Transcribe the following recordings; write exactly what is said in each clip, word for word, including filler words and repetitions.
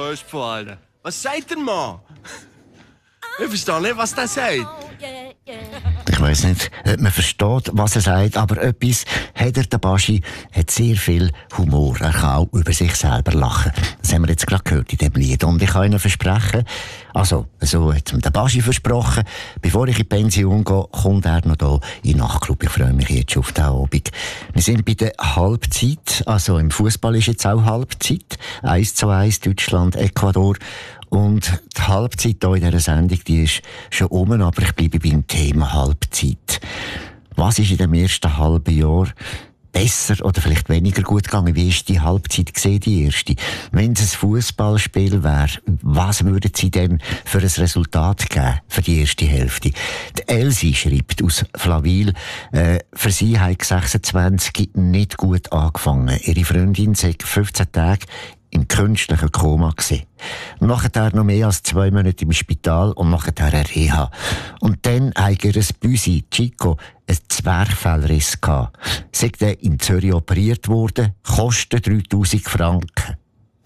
grösste von allen. Was sagt der Mann? Ich verstehe nicht, was der sagt. Ich weiss nicht, ob man versteht, was er sagt, aber etwas hat er, der Baschi, hat sehr viel Humor. Er kann auch über sich selber lachen. Das haben wir jetzt gerade gehört in diesem Lied. Und ich kann Ihnen versprechen, also, so hat mir der Baschi versprochen, bevor ich in die Pension gehe, kommt er noch hier in den Nachtclub. Ich freue mich jetzt schon auf den Abend. Wir sind bei der Halbzeit, also im Fußball ist jetzt auch Halbzeit. eins zu eins, Deutschland, Ecuador. Und die Halbzeit hier in dieser Sendung, die ist schon um, aber ich bleibe beim Thema Halbzeit. Was ist in dem ersten halben Jahr besser oder vielleicht weniger gut gegangen? Wie ist die Halbzeit gesehen, die erste? Wenn es ein Fußballspiel wäre, was würden Sie denn für ein Resultat geben für die erste Hälfte? Die Elsie schreibt aus Flawil, äh, für sie hat sechsundzwanzig nicht gut angefangen. Ihre Freundin sagt fünfzehn Tage im künstlichen Koma gewesen. Nachher noch mehr als zwei Monate im Spital und nachher eine Reha. Und dann hat ihr ein Büsi, Chico, ein Zwerchfellriss gehabt. Sei der in Zürich operiert worden, kostet dreitausend Franken.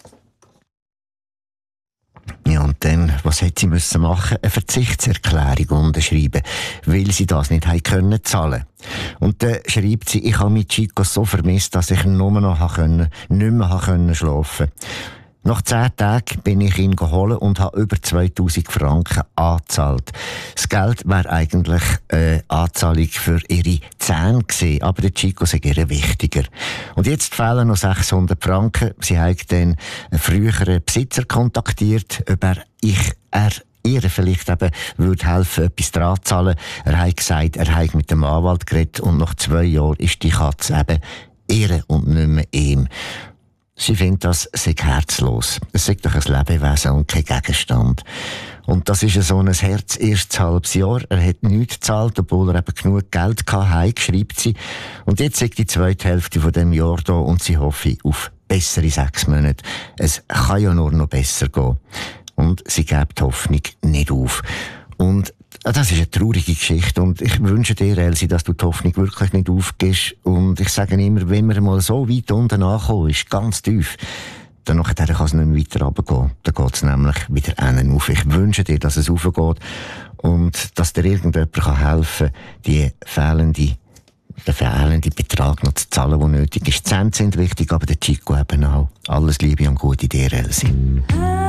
Ja, und dann, was hätte sie müssen machen? Eine Verzichtserklärung unterschreiben, weil sie das nicht haben können zahlen. Und dann schreibt sie, ich habe mit Chico so vermisst, dass ich nur noch können, nicht mehr können schlafen. Nach zehn Tagen bin ich ihn geholt und habe über zweitausend Franken angezahlt. Das Geld wäre eigentlich eine Anzahlung für ihre Zähne gewesen, aber der Chico sei ihr wichtiger. Und jetzt fehlen noch sechshundert Franken. Sie hat dann einen früheren Besitzer kontaktiert, ob er, ich, er, ihr vielleicht eben würde helfen, etwas dran zu zahlen. Er hat gesagt, er hat mit dem Anwalt geredet und nach zwei Jahren ist die Katze eben ihre und nicht mehr ihm. Sie findet, das sei herzlos. Es sei doch ein Lebewesen und kein Gegenstand. Und das ist so ein Herz erstes halbes Jahr. Er hat nichts gezahlt, obwohl er eben genug Geld hatte, schreibt sie. Und jetzt sagt die zweite Hälfte von dem Jahr da und sie hoffe auf bessere sechs Monate. Es kann ja nur noch besser gehen. Und sie gibt die Hoffnung nicht auf. Und das ist eine traurige Geschichte und ich wünsche dir, Elsie, dass du die Hoffnung wirklich nicht aufgibst. Und ich sage immer, wenn man mal so weit unten ankommt, ist ganz tief, dann nachher kann es nicht mehr weiter runtergehen. Dann geht es nämlich wieder hinten auf. Ich wünsche dir, dass es raufgeht und dass dir irgendjemand helfen kann, die fehlende, den fehlenden Betrag noch zu zahlen, der nötig ist. Die Cent sind wichtig, aber der Chico eben auch. Alles Liebe und Gute dir, Elsie.